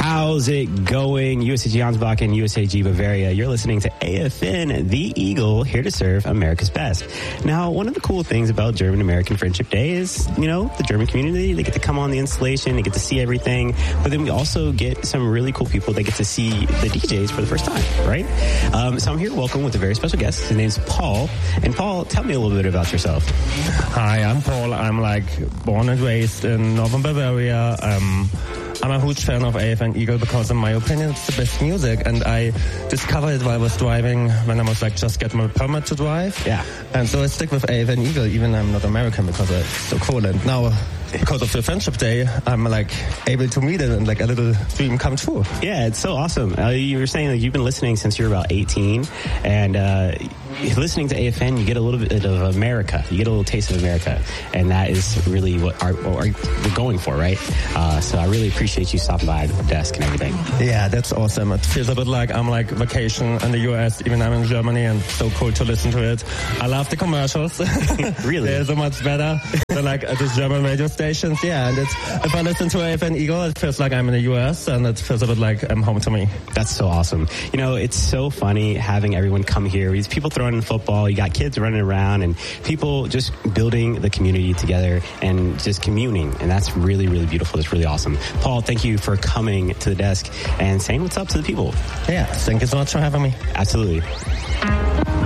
How's it going? USAG Ansbach and USAG Bavaria. You're listening to AFN, the Eagle, here to serve America's best. Now, one of the cool things about German-American Friendship Day is, the German community, they get to come on the installation, they get to see everything, but then we also get some really cool people that get to see the DJs for the first time, right? So I'm here to welcome with a very special guest. His name's Paul. And Paul, tell me a little bit about yourself. Hi, I'm Paul. I'm born and raised in northern Bavaria. I'm a huge fan of AFN Eagle because in my opinion it's the best music, and I discovered it while I was driving when I was just getting my permit to drive. Yeah. And so I stick with AFN Eagle even I'm not American because it's so cool. And now because of the Friendship Day, I'm able to meet it and a little dream come true. Yeah, it's so awesome. You were saying you've been listening since you were about 18, and listening to AFN, you get a little bit of America. You get a little taste of America, and that is really what we're going for, right? So I really appreciate you stopping by the desk and everything. Yeah, that's awesome. It feels a bit like I'm vacation in the US, even I'm in Germany, and so cool to listen to it. I love the commercials. Really? They're so much better than the German radio stations. Yeah, and if I listen to AFN Eagle, it feels like I'm in the US, and it feels a bit like I'm home to me. That's so awesome. It's so funny having everyone come here. These people throwing in football, you got kids running around, and people just building the community together and just communing, and that's really, really beautiful. It's really awesome. Paul, thank you for coming to the desk and saying what's up to the people. Yeah, thank you so much for having me. Absolutely.